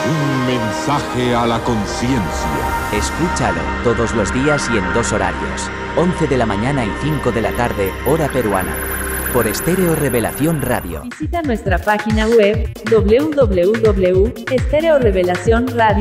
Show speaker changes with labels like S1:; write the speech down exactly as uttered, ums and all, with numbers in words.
S1: Un mensaje a la conciencia.
S2: Escúchalo todos los días y en dos horarios, once de la mañana y cinco de la tarde, hora peruana. Por Estéreo Revelación Radio.
S3: Visita nuestra página web doble u doble u doble u punto estéreo revelación radio